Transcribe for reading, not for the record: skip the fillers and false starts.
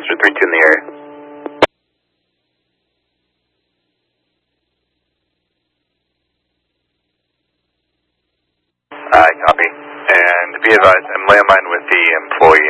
Monster 32 in the area. Copy. And be advised, I'm landmine with the employee